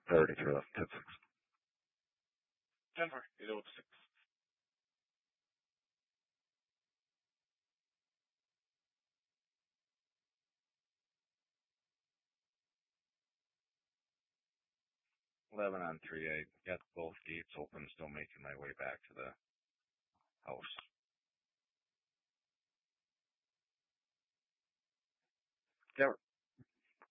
8:30 for the 10-6. Denver, 806. Eleven on 3-8. Got both gates open, still making my way back to the